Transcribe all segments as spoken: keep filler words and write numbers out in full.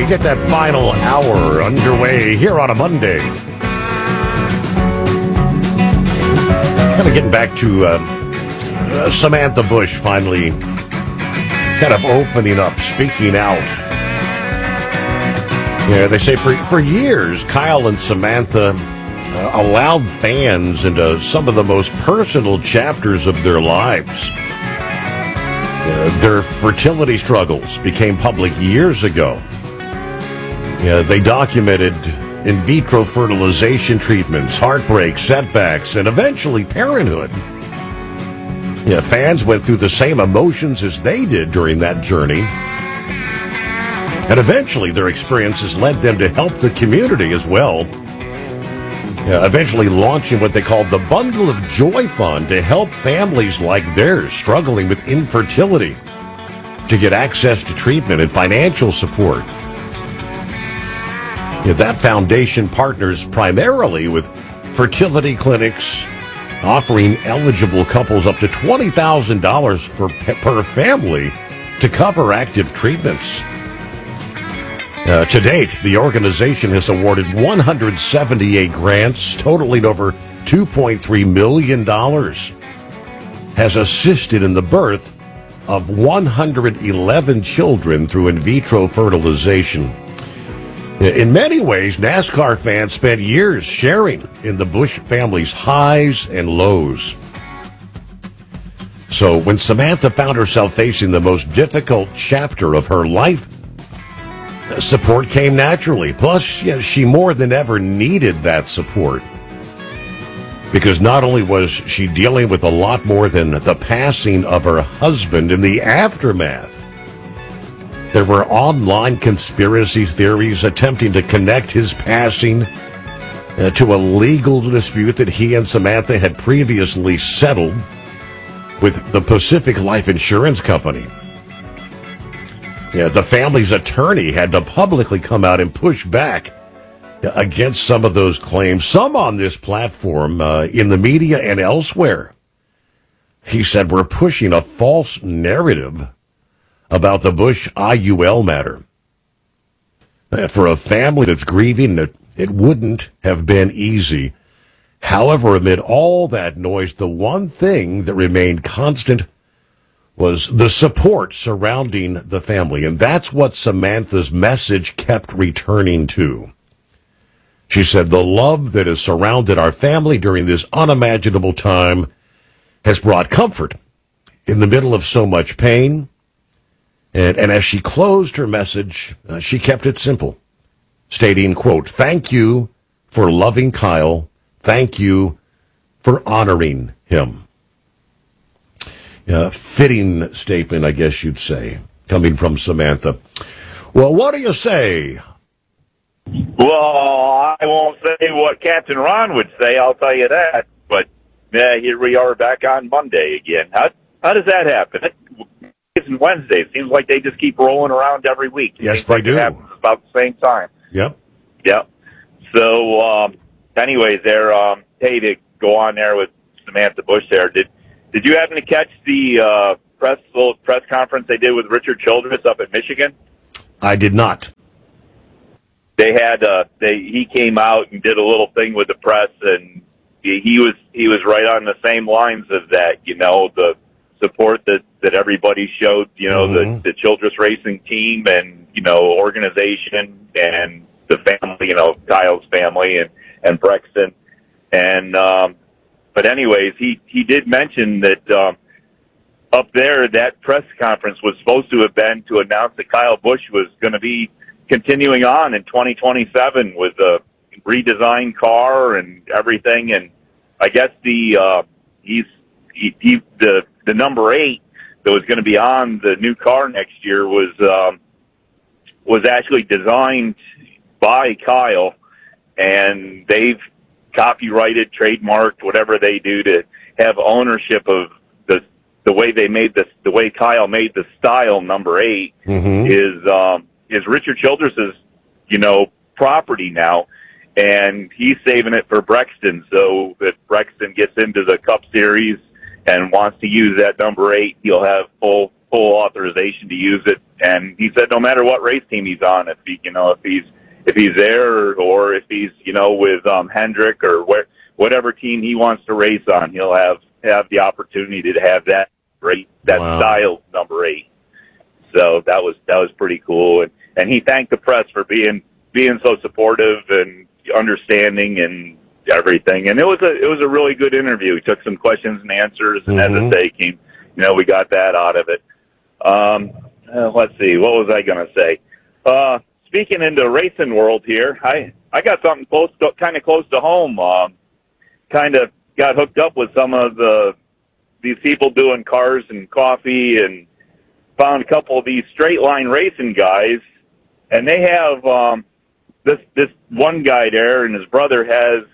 Get that final hour underway here on a Monday. Kind of getting back to uh, uh, Samantha Bush finally kind of opening up, speaking out. Yeah, they say for, for years, Kyle and Samantha uh, allowed fans into some of the most personal chapters of their lives. Uh, their fertility struggles became public years ago. Yeah, they documented in vitro fertilization treatments, heartbreak, setbacks, and eventually parenthood. Yeah, fans went through the same emotions as they did during that journey. And eventually their experiences led them to help the community as well. Yeah, eventually launching what they called the Bundle of Joy Fund to help families like theirs struggling with infertility to get access to treatment and financial support. Yeah, that foundation partners primarily with fertility clinics, offering eligible couples up to twenty thousand dollars for, per family to cover active treatments. Uh, to date, the organization has awarded one hundred seventy-eight grants, totaling over two point three million dollars, has assisted in the birth of one hundred eleven children through in vitro fertilization. In many ways, NASCAR fans spent years sharing in the Bush family's highs and lows. So when Samantha found herself facing the most difficult chapter of her life, support came naturally. Plus, yeah, she more than ever needed that support. Because not only was she dealing with a lot more than the passing of her husband in the aftermath, there were online conspiracy theories attempting to connect his passing uh, to a legal dispute that he and Samantha had previously settled with the Pacific Life Insurance Company. Yeah, the family's attorney had to publicly come out and push back against some of those claims, some on this platform, uh, in the media and elsewhere. He said, we're pushing a false narrative about the Bush I U L matter. Uh, for a family that's grieving, it, it wouldn't have been easy. However, amid all that noise, the one thing that remained constant was the support surrounding the family. And that's what Samantha's message kept returning to. She said, the love that has surrounded our family during this unimaginable time has brought comfort in the middle of so much pain. And, and as she closed her message, uh, she kept it simple, stating, quote, thank you for loving Kyle. Thank you for honoring him. Uh, fitting statement, I guess you'd say, coming from Samantha. Well, what do you say? Well, I won't say what Captain Ron would say, I'll tell you that. But, yeah, here we are back on Monday again. How, how does that happen? It's Wednesday. It seems like they just keep rolling around every week. It yes, they like do. It happens about the same time. Yep. Yep. So, um, anyways, there, um, hey, to go on there with Samantha Bush there, did did you happen to catch the uh, press little press conference they did with Richard Childress up at Michigan? I did not. They had uh, they he came out and did a little thing with the press, and he, he was he was right on the same lines of that. You know, the support that, that everybody showed, you know, mm-hmm. the, the Childress Racing team and, you know, organization and the family, you know, Kyle's family and, and Brexton. And, um, but anyways, he, he did mention that, um, up there, that press conference was supposed to have been to announce that Kyle Busch was going to be continuing on in twenty twenty-seven with a redesigned car and everything. And I guess the, uh, he's, he, he the, the number eight that was going to be on the new car next year was um, was actually designed by Kyle, and they've copyrighted, trademarked, whatever they do to have ownership of the the way they made this, the way Kyle made the style number eight mm-hmm. is um, is Richard Childress's, you know, property now, and he's saving it for Brexton. So if Brexton gets into the Cup Series and wants to use that number eight, he'll have full full authorization to use it And he said no matter what race team he's on, if he, you know, if he's if he's there or if he's, you know, with um, Hendrick or where, whatever team he wants to race on, he'll have have the opportunity to have that rate, that wow. style number eight. So that was that was pretty cool, and and he thanked the press for being being so supportive and understanding and everything. And it was a it was a really good interview. He took some questions and answers, and mm-hmm. as I say, came, you know, we got that out of it. Um, uh, let's see, what was I going to say? Uh, speaking into racing world here, I I got something close, to, kind of close to home. Um, kind of got hooked up with some of the these people doing cars and coffee, and found a couple of these straight line racing guys, and they have um, this this one guy there, and his brother has,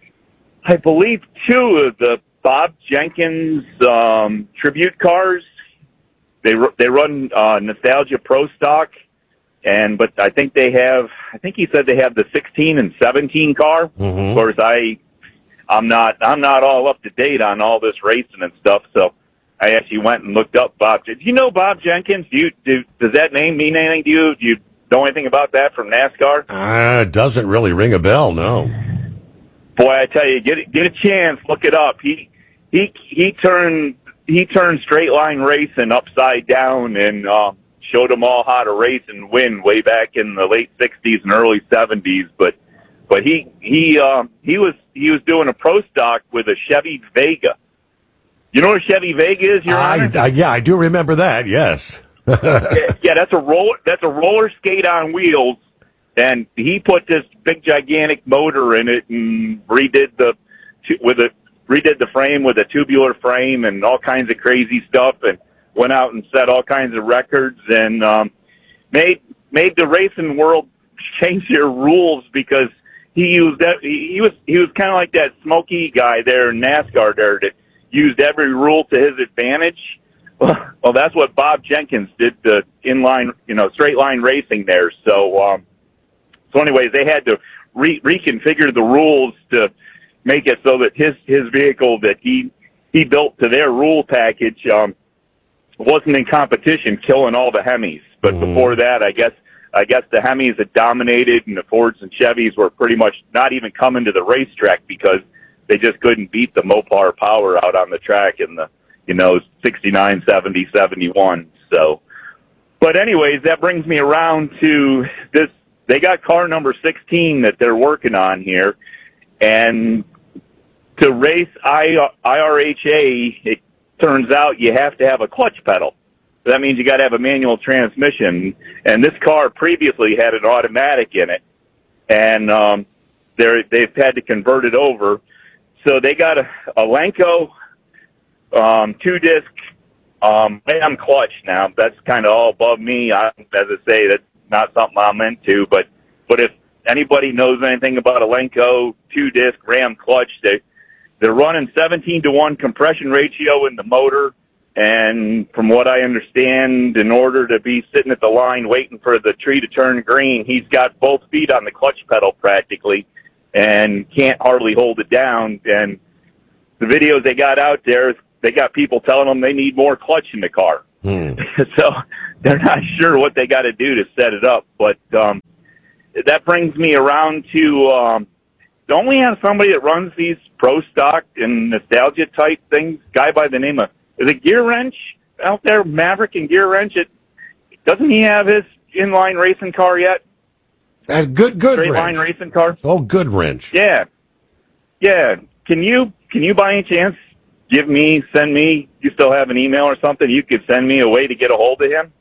I believe, two of the Bob Jenkins um, tribute cars. They they run uh, Nostalgia Pro Stock, and but I think they have. I think he said they have the sixteen and seventeen car. Mm-hmm. Of course, I I'm not I'm not all up to date on all this racing and stuff, so I actually went and looked up Bob. Do you know Bob Jenkins? Do you do? Does that name mean anything to you? Do you know anything about that from NASCAR? Uh, it doesn't really ring a bell, no. Boy, I tell you, get get a chance, look it up. He he he turned he turned straight line racing upside down and uh, showed them all how to race and win way back in the late sixties and early seventies. But but he he um, he was he was doing a pro stock with a Chevy Vega. You know what a Chevy Vega is, Your Honor? I, I, yeah, I do remember that. Yes. yeah, yeah, that's a roller. That's a roller skate on wheels. And he put this big gigantic motor in it and redid the with a redid the frame with a tubular frame and all kinds of crazy stuff, and went out and set all kinds of records, and um, made made the racing world change their rules because he used that. He, he was he was kind of like that Smokey guy there in NASCAR there that used every rule to his advantage. Well, that's what Bob Jenkins did to inline, you know, straight line racing there. So. Um, So anyways, they had to re- reconfigure the rules to make it so that his, his vehicle that he, he built to their rule package, um, wasn't in competition killing all the Hemis. But mm-hmm. before that, I guess, I guess the Hemis had dominated and the Fords and Chevys were pretty much not even coming to the racetrack because they just couldn't beat the Mopar power out on the track in the, you know, sixty-nine, seventy, seventy-one. So, but anyways, that brings me around to this. They got car number sixteen that they're working on here, and to race I R H A, it turns out you have to have a clutch pedal. That means you got to have a manual transmission, and this car previously had an automatic in it, and um, they're, they've had to convert it over. So they got a, a Lenco um, two-disc um, ram clutch now. That's kind of all above me. I, as I say, that's not something I'm into, but but if anybody knows anything about a Lenco two-disc ram clutch, they they're running seventeen to one compression ratio in the motor, and from what I understand, in order to be sitting at the line waiting for the tree to turn green, he's got both feet on the clutch pedal practically, and can't hardly hold it down. And the videos they got out there, they got people telling them they need more clutch in the car. Hmm. So they're not sure what they got to do to set it up. But um, that brings me around to um, don't we have somebody that runs these pro stock and nostalgia type things? Guy by the name of, is it Gear Wrench out there? Maverick and Gear Wrench. It, doesn't he have his inline racing car yet? Uh, good, good straight wrench. line racing car. Oh, Good Wrench. Yeah, yeah. Can you can you by any chance give me, send me, you still have an email or something, you could send me a way to get a hold of him?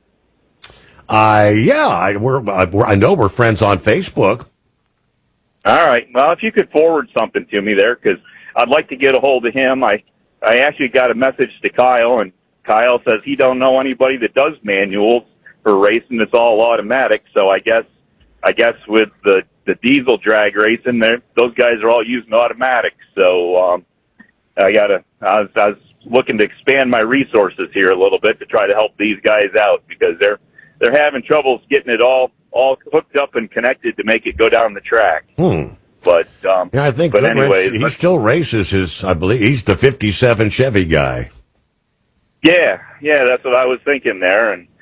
Uh, yeah, I, we're, we're, I know we're friends on Facebook. All right. Well, if you could forward something to me there, because I'd like to get a hold of him. I, I actually got a message to Kyle, and Kyle says he don't know anybody that does manuals for racing. It's all automatic. So I guess, I guess with the, the diesel drag racing, those guys are all using automatics. So, um, I gotta, I was, I was looking to expand my resources here a little bit to try to help these guys out because they're, they're having troubles getting it all, all hooked up and connected to make it go down the track. Hmm. But, um, yeah, I think, but anyways, he still races his, I believe, he's the fifty-seven Chevy guy. Yeah, yeah, that's what I was thinking there. And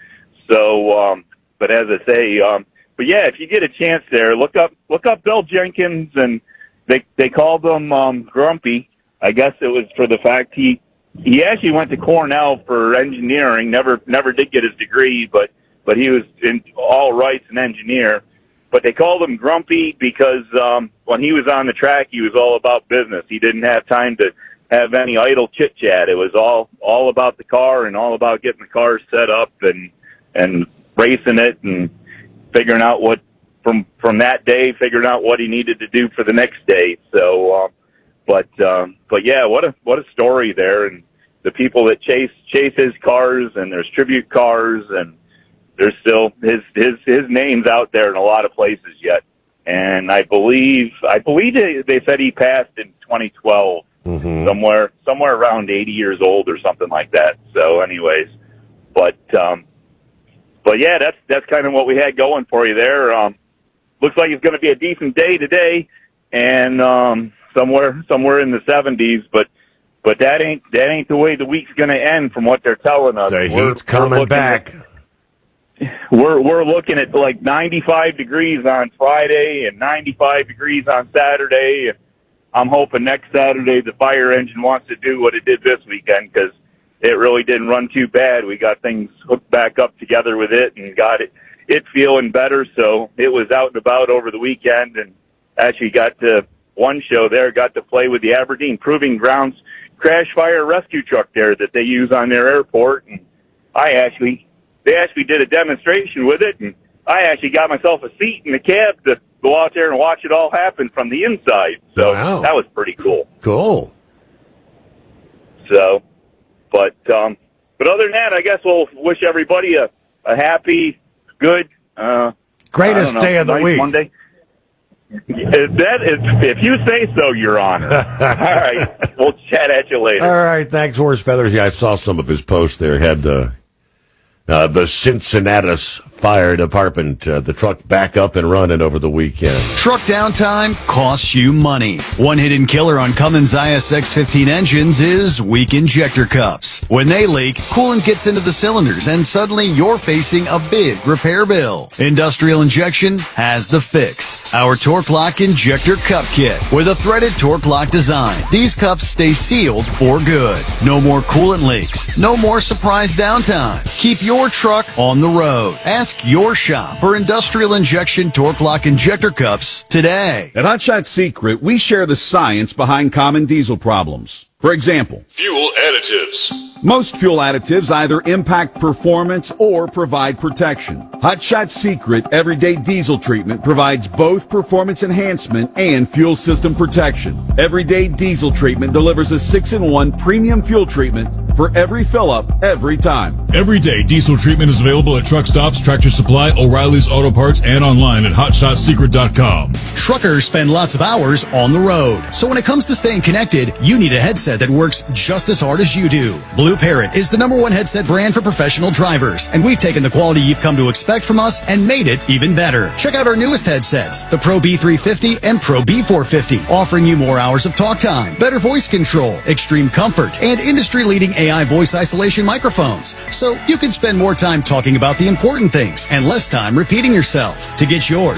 So, um, but as I say, um, but yeah, if you get a chance there, look up look up Bill Jenkins, and they they called him um, Grumpy. I guess it was for the fact he he actually went to Cornell for engineering. Never never did get his degree, but but he was in all rights an engineer. But they called him Grumpy because um, when he was on the track, he was all about business. He didn't have time to have any idle chit chat. It was all all about the car and all about getting the car set up and and racing it and figuring out what from from that day, figuring out what he needed to do for the next day. So, uh, but um, but yeah, what a what a story there, and the people that chase chase his cars, and there's tribute cars, and there's still his his his name's out there in a lot of places yet. And I believe I believe they, they said he passed in twenty twelve, mm-hmm. somewhere somewhere around eighty years old or something like that. So, anyways, but. Um, But yeah, that's that's kind of what we had going for you there. Um, looks like it's going to be a decent day today, and um, somewhere somewhere in the seventies. But but that ain't that ain't the way the week's going to end, from what they're telling us. The we're, heat's coming we're back. At, we're we're looking at like ninety-five degrees on Friday and ninety-five degrees on Saturday. And I'm hoping next Saturday the fire engine wants to do what it did this weekend, because it really didn't run too bad. We got things hooked back up together with it and got it it feeling better. So it was out and about over the weekend, and actually got to one show there, got to play with the Aberdeen Proving Grounds crash fire rescue truck there that they use on their airport. And I actually, they actually did a demonstration with it, and I actually got myself a seat in the cab to go out there and watch it all happen from the inside. So wow. That was pretty cool. Cool. So, But um, but other than that, I guess we'll wish everybody a, a happy, good, uh, greatest know, day of the nice week. Monday. If that is, if you say so, Your Honor. All right, we'll chat at you later. All right, thanks, Horse Feathers. Yeah, I saw some of his posts there. Had the uh, the Cincinnatus Fire Department, uh, the truck back up and running over the weekend. Truck downtime costs you money. One hidden killer on Cummins I S X fifteen engines is weak injector cups. When they leak, coolant gets into the cylinders, and suddenly you're facing a big repair bill. Industrial Injection has the fix. Our Torque Lock Injector Cup Kit with a threaded Torque Lock design. These cups stay sealed for good. No more coolant leaks. No more surprise downtime. Keep your truck on the road. Ask your shop for Industrial Injection Torque Lock Injector Cups today. At Hot Shot Secret, we share the science behind common diesel problems. For example, fuel additives. Most fuel additives either impact performance or provide protection. Hot Shot Secret Everyday Diesel Treatment provides both performance enhancement and fuel system protection. Everyday Diesel Treatment delivers a six in one premium fuel treatment for every fill-up, every time. Everyday Diesel Treatment is available at truck stops, Tractor Supply, O'Reilly's Auto Parts, and online at hot shot secret dot com. Truckers spend lots of hours on the road. So when it comes to staying connected, you need a headset that works just as hard as you do. Blue Parrot is the number one headset brand for professional drivers, and we've taken the quality you've come to expect from us and made it even better. Check out our newest headsets, the Pro B three fifty and Pro B four fifty, offering you more hours of talk time, better voice control, extreme comfort, and industry-leading A I voice isolation microphones. So you can spend more time talking about the important things and less time repeating yourself. To get yours,